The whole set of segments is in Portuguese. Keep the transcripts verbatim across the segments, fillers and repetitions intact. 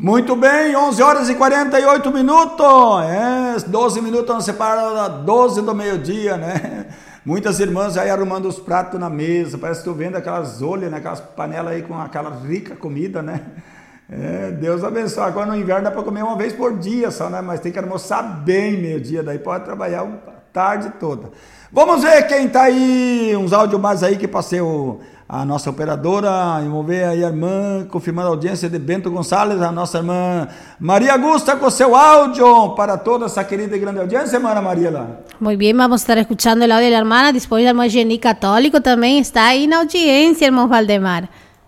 Muito bem, onze horas e quarenta e oito minutos, é, doze minutos nos separam doze do meio-dia, né? Muitas irmãs aí arrumando os pratos na mesa, parece que tu vendo aquelas olhas, né? Aquelas panelas aí com aquela rica comida, né? É, Deus abençoe. Agora no inverno dá para comer uma vez por dia só, né? Mas tem que almoçar bem meio-dia, daí pode trabalhar a tarde toda. Vamos ver quem tá aí, uns áudios mais aí que passei o... a nossa operadora, e vamos ver aí a irmã, confirmando a audiência de Bento Gonçalves, a nossa irmã Maria Augusta com seu áudio para toda essa querida e grande audiência, hermana Mariela. Muy bien, vamos a estar escuchando el audio de la hermana, después la hermana Jenny Católico también está ahí na audiência, irmão Valdemar.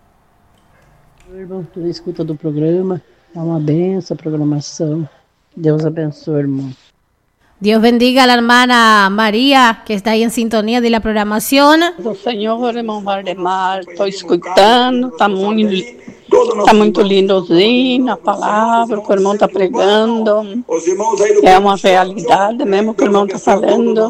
Irmão, toda a escuta do programa, é uma benção a programação, Deus abençoe, irmão. Dios bendiga a la hermana María, que está ahí en sintonía de la programación. Senhor, irmão Valdemar, estou escutando, está muito, tá muito lindozinho a palavra que o irmão está pregando. É uma realidade mesmo que o irmão está falando.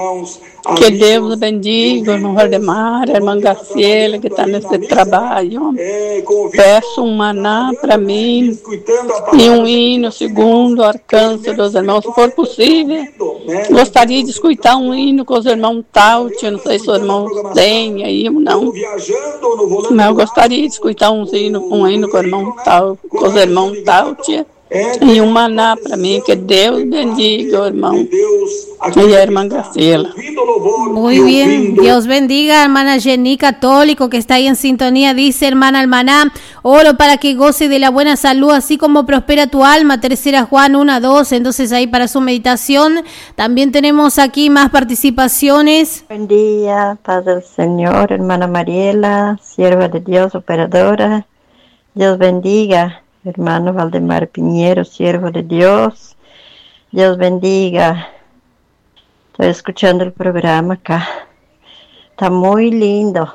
Que Deus bendiga o irmão Valdemar, a irmã Graciela, que está nesse trabalho. Peço um maná para mim e um hino segundo o alcance dos irmãos, se for possível. Gostaria de escutar um hino com os irmãos Taut, não sei se os irmãos têm aí ou não, mas eu gostaria de escutar um hino, um hino com, o irmão Taut, com os irmãos Taut e um maná para mim. Que Deus bendiga o irmão e a irmã Graciela. Muy bien, Dios bendiga a hermana Jenny Católico, que está ahí en sintonía. Dice hermana Almaná, oro para que goce de la buena salud, así como prospera tu alma. Tercera Juan uno, dos, entonces ahí para su meditación. También tenemos aquí más participaciones. Buen día, paz del Señor, hermana Mariela, sierva de Dios, operadora. Dios bendiga, hermano Valdemar Piñero, siervo de Dios. Dios bendiga. Estoy escuchando el programa acá. Está muy lindo.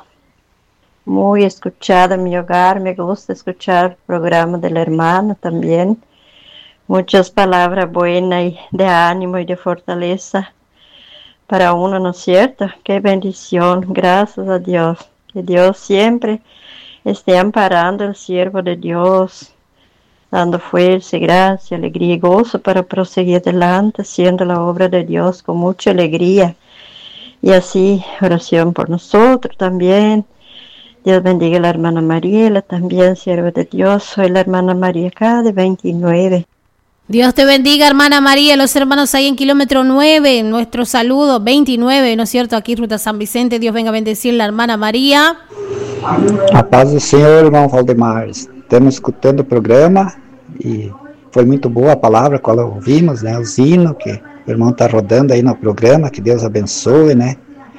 Muy escuchado en mi hogar. Me gusta escuchar el programa del hermano también. Muchas palabras buenas y de ánimo y de fortaleza para uno, ¿no es cierto? Qué bendición. Gracias a Dios. Que Dios siempre esté amparando al siervo de Dios, dando fuerza, gracia, alegría y gozo para proseguir adelante, haciendo la obra de Dios con mucha alegría. Y así, oración por nosotros también. Dios bendiga a la hermana Mariela, también sierva de Dios. Soy la hermana María acá de veintinueve. Dios te bendiga, hermana María, los hermanos ahí en kilómetro nueve, nuestro saludo, veintinueve, ¿no es cierto? Aquí Ruta San Vicente, Dios venga a bendecir la hermana María. A paz do Senhor, irmão Valdemar. Estamos escutando o programa e foi muito boa a palavra que ouvimos, né? O hino que o irmão está rodando aí no programa, que Deus abençoe, né?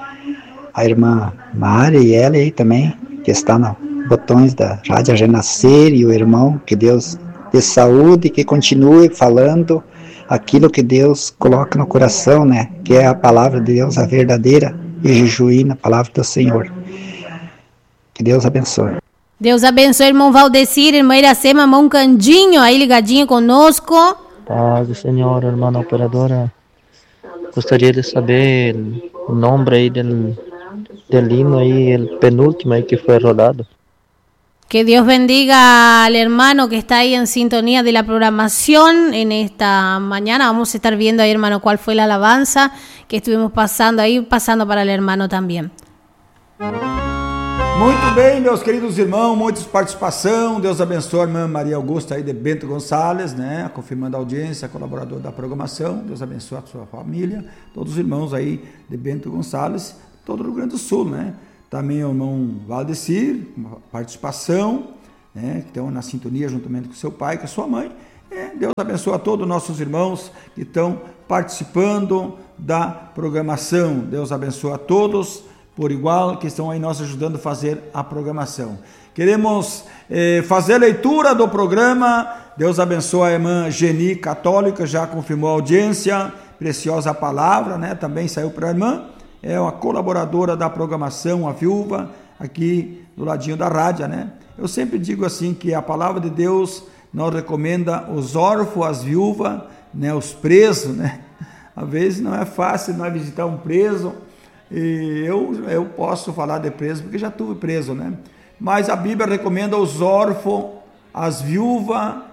A irmã Mari e ela aí também, que está nos botões da Rádio Renascer, e o irmão, que Deus dê saúde, que continue falando aquilo que Deus coloca no coração, né? Que é a palavra de Deus, a verdadeira e genuína palavra do Senhor. Que Deus abençoe. Deus abençoe, irmão Valdecir, irmã Iracema, irmão Candinho, aí ligadinho conosco. Paz do Senhor, irmã operadora. Gostaria de saber o nome aí del, del hino aí, el penúltimo aí que foi rodado. Que Dios bendiga al hermano que está ahí en sintonía de la programación en esta mañana. Vamos a estar viendo ahí, hermano, cuál fue la alabanza que estuvimos pasando ahí, pasando para el hermano también. Muito bem, meus queridos irmãos, muita participação. Deus abençoe a irmã Maria Augusta aí de Bento Gonçalves, né? Confirmando a audiência, colaborador da programação. Deus abençoe a sua família, todos os irmãos aí de Bento Gonçalves, todo o Rio Grande do Sul, né? Também o irmão Valdecir, participação, né? Que estão na sintonia juntamente com seu pai, com a sua mãe. É, Deus abençoe a todos os nossos irmãos que estão participando da programação. Deus abençoe a todos por igual, que estão aí nos ajudando a fazer a programação. Queremos eh, fazer a leitura do programa. Deus abençoe a irmã Jenny Católica, já confirmou a audiência, preciosa palavra, né? Também saiu para a irmã, é uma colaboradora da programação, a viúva, aqui do ladinho da rádio, né? Eu sempre digo assim, que a palavra de Deus nos recomenda os órfãos, as viúvas, né? Os presos, né? Às vezes não é fácil nós visitar um preso. E eu, eu posso falar de preso, porque já estive preso, né? Mas a Bíblia recomenda os órfãos, as viúvas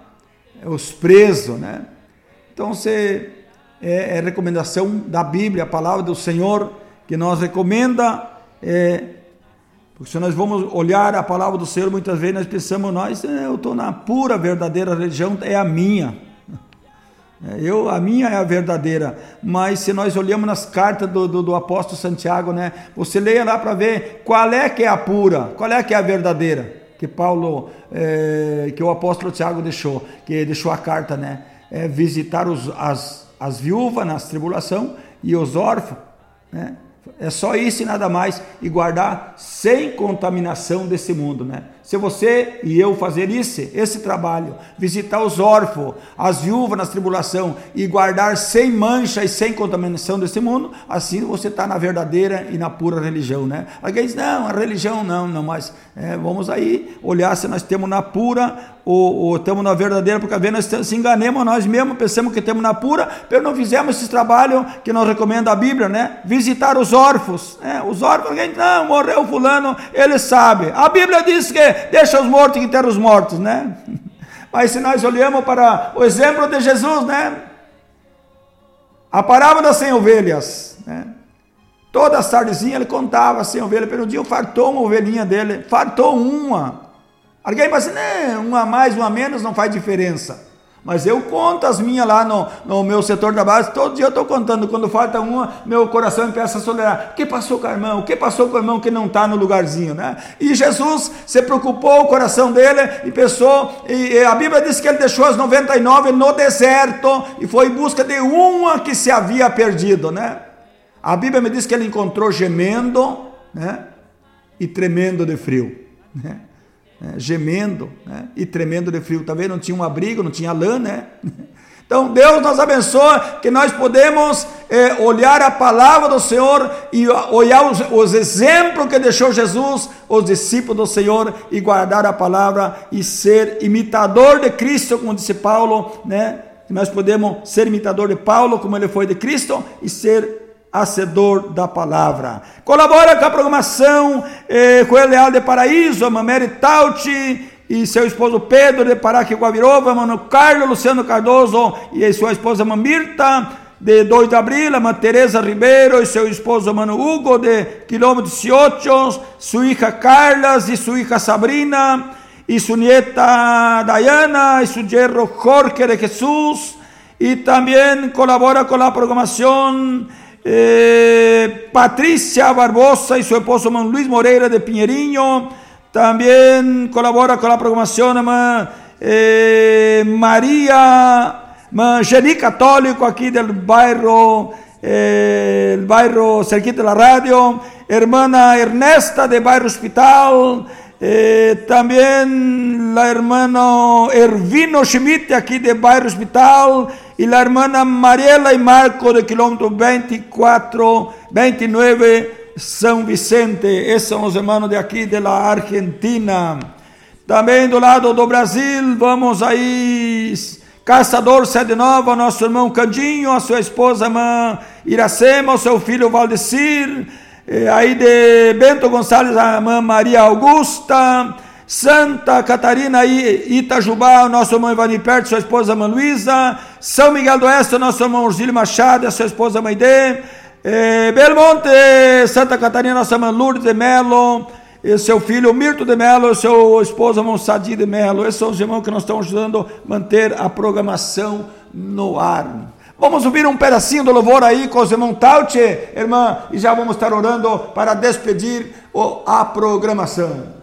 os presos, né? Então, você, é, é recomendação da Bíblia, a palavra do Senhor, que nós recomenda, é, porque se nós vamos olhar a palavra do Senhor, muitas vezes nós pensamos, nós, eu estou na pura, verdadeira religião, é a minha. Eu, a minha é a verdadeira, mas se nós olhamos nas cartas do, do, do apóstolo Santiago, né, você leia lá para ver qual é que é a pura, qual é que é a verdadeira, que Paulo, é, que o apóstolo Tiago deixou, que deixou a carta, né, é visitar os, as, as viúvas nas tribulação e os órfãos, né, é só isso e nada mais, e guardar sem contaminação desse mundo, né? Se você e eu fazer isso, esse trabalho, visitar os órfãos, as viúvas nas tribulação e guardar sem mancha e sem contaminação desse mundo, assim você está na verdadeira e na pura religião, né? Alguém diz, não, a religião não, não, mas é, vamos aí olhar se nós temos na pura ou, ou estamos na verdadeira, porque às vezes nós se enganemos nós mesmos, pensamos que temos na pura, mas não fizemos esse trabalho que nos recomenda a Bíblia, né? Visitar os órfãos, né? Os órfãos, alguém diz, não, morreu fulano, ele sabe. A Bíblia diz que deixa os mortos que enterram os mortos, né? Mas se nós olhamos para o exemplo de Jesus, né? A parábola das cem ovelhas, né? Toda as tardezinhas ele contava cem ovelhas, pelo dia fartou uma ovelhinha dele, fartou uma. Alguém vai dizer, né? Uma a mais, uma a menos não faz diferença. Mas eu conto as minhas lá no, no meu setor da base, todo dia eu estou contando, quando falta uma, meu coração empieza a acelerar. O que passou com o irmão? O que passou com o irmão que não está no lugarzinho, né? E Jesus se preocupou, o coração dele, e pensou, e, e a Bíblia diz que ele deixou as noventa e nove no deserto, e foi em busca de uma que se havia perdido, né? A Bíblia me diz que ele encontrou gemendo, né? E tremendo de frio, né? É, gemendo, né, e tremendo de frio, talvez não tinha um abrigo, não tinha lã, né? Então Deus nos abençoa, que nós podemos é, olhar a palavra do Senhor e olhar os, os exemplos que deixou Jesus, os discípulos do Senhor, e guardar a palavra e ser imitador de Cristo, como disse Paulo, né? Nós podemos ser imitador de Paulo, como ele foi de Cristo, e ser hacedor da palavra. Colabora com a programação eh, com o Leal de Paraíso, a Mamere Tauti e seu esposo Pedro de Paraquiguavirova, mano Carlos Luciano Cardoso e a sua esposa Mamirta, de dois de abril, a mãe Teresa Ribeiro e seu esposo mano Hugo, de quilômetro dezoito, sua hija Carlas e sua hija Sabrina, e sua nieta Diana e su yerno Jorge de Jesús, e também colabora com a programação Eh, Patricia Barbosa y su esposo man Luis Moreira de Pinheirinho. También colabora con la programación man, eh, María man, Geni Católico aquí del bairro eh, el bairro cerquita de la radio, hermana Ernesta de bairro Hospital, eh, también la hermana Ervino Schmidt aquí de bairro Hospital, y la hermana Mariela y Marco de kilómetro veinticuatro, veintinueve, São Vicente. Esses são os irmãos de aqui, de la Argentina. Também do lado do Brasil, vamos aí, Caçador Sede Nova, nosso irmão Candinho, a sua esposa irmã Iracema, o seu filho Valdecir, aí de Bento Gonçalves, a irmã Maria Augusta, Santa Catarina e Itajubá, o nosso irmão Ivani Perto, sua esposa irmã Luísa, São Miguel do Oeste, o nosso irmão Urzílio Machado, a sua esposa Maide, eh, Belmonte, Santa Catarina, nossa irmã Lourdes de Melo, e seu filho Mirto de Melo, seu esposo irmão Sadi de Melo. Esses são os irmãos que nós estamos ajudando a manter a programação no ar. Vamos ouvir um pedacinho do louvor aí com os irmãos Tauti, irmã, e já vamos estar orando para despedir a programação.